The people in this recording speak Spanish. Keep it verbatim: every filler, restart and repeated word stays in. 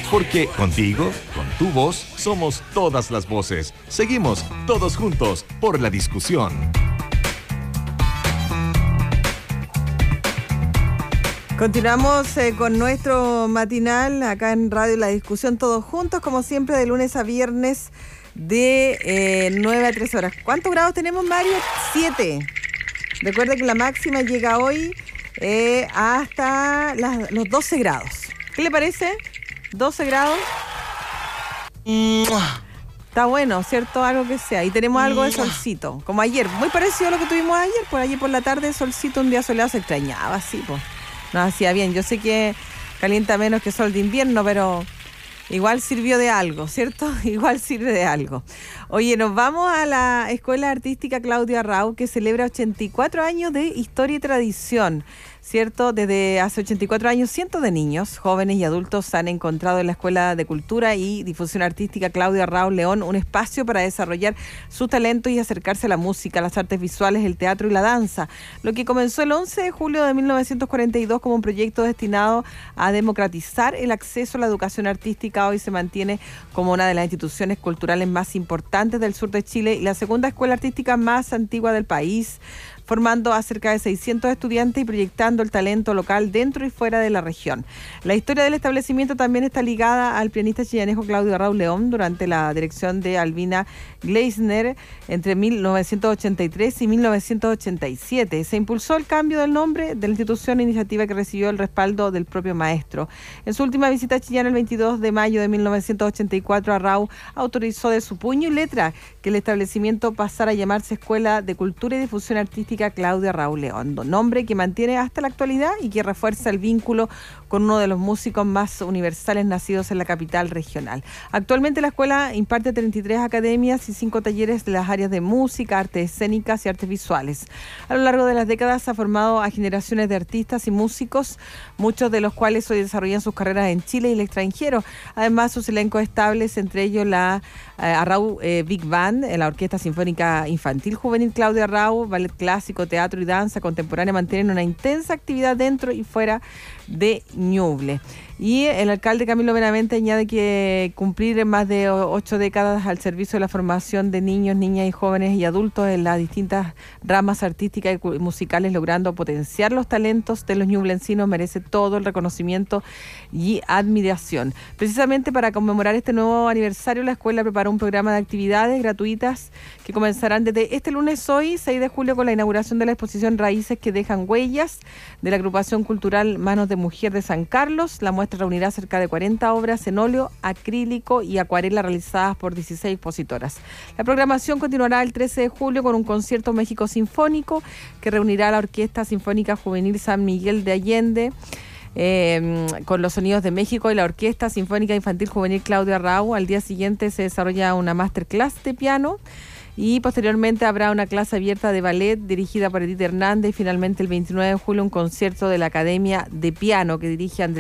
Porque contigo, con tu voz, somos todas las voces. Seguimos todos juntos por la discusión. Continuamos eh, con nuestro matinal acá en Radio La Discusión, todos juntos, como siempre, de lunes a viernes, de eh, nueve a tres horas. ¿Cuántos grados tenemos, Mario? siete. Recuerda que la máxima llega hoy eh, hasta las, los doce grados. ¿Qué le parece? doce grados. Está bueno, ¿cierto? Algo que sea. Y tenemos algo de solcito, como ayer. Muy parecido a lo que tuvimos ayer. Por ayer por la tarde, solcito, un día soleado, se extrañaba así, pues. Nos hacía bien. Yo sé que calienta menos que sol de invierno, pero igual sirvió de algo, ¿cierto? Igual sirve de algo. Oye, nos vamos a la Escuela Artística Claudia Rau, que celebra ochenta y cuatro años de historia y tradición, ¿cierto? Desde hace ochenta y cuatro años, cientos de niños, jóvenes y adultos se han encontrado en la Escuela de Cultura y Difusión Artística Claudia Rau León un espacio para desarrollar su talento y acercarse a la música, las artes visuales, el teatro y la danza. Lo que comenzó el once de julio de mil novecientos cuarenta y dos como un proyecto destinado a democratizar el acceso a la educación artística, hoy se mantiene como una de las instituciones culturales más importantes del sur de Chile y la segunda escuela artística más antigua del país, formando a cerca de seiscientos estudiantes y proyectando el talento local dentro y fuera de la región. La historia del establecimiento también está ligada al pianista chillanejo Claudio Rau León durante la dirección de Albina Gleisner entre mil novecientos ochenta y tres y mil novecientos ochenta y siete. Se impulsó el cambio del nombre de la institución, iniciativa que recibió el respaldo del propio maestro. En su última visita a Chillán el veintidós de mayo de mil novecientos ochenta y cuatro, a Rau autorizó de su puño y letra que el establecimiento pasara a llamarse Escuela de Cultura y Difusión Artística Claudia Rau León, nombre que mantiene hasta la actualidad y que refuerza el vínculo con uno de los músicos más universales nacidos en la capital regional. Actualmente la escuela imparte treinta y tres academias y cinco talleres de las áreas de música, artes escénicas y artes visuales. A lo largo de las décadas ha formado a generaciones de artistas y músicos, muchos de los cuales hoy desarrollan sus carreras en Chile y el extranjero. Además, sus elencos estables, entre ellos la eh, Arrau eh, Big Band, la Orquesta Sinfónica Infantil Juvenil Claudia Rau, ballet clásico, teatro y danza contemporánea, mantienen una intensa actividad dentro y fuera de Ñuble. Y el alcalde Camilo Benavente añade que cumplir más de ocho décadas al servicio de la formación de niños, niñas y jóvenes y adultos en las distintas ramas artísticas y musicales, logrando potenciar los talentos de los ñublencinos, merece todo el reconocimiento y admiración. Precisamente para conmemorar este nuevo aniversario, la escuela preparó un programa de actividades gratuitas que comenzarán desde este lunes hoy, seis de julio, con la inauguración de la exposición Raíces que dejan huellas de la agrupación cultural Manos de Mujer de San Carlos. La muestra reunirá cerca de cuarenta obras en óleo, acrílico y acuarela realizadas por dieciséis expositoras. La programación continuará el trece de julio con un concierto México Sinfónico que reunirá a la Orquesta Sinfónica Juvenil San Miguel de Allende, Eh, con los sonidos de México, y la Orquesta Sinfónica Infantil Juvenil Claudia Rau. Al día siguiente se desarrolla una masterclass de piano y posteriormente habrá una clase abierta de ballet dirigida por Edith Hernández y finalmente el veintinueve de julio un concierto de la Academia de Piano que dirige Andrea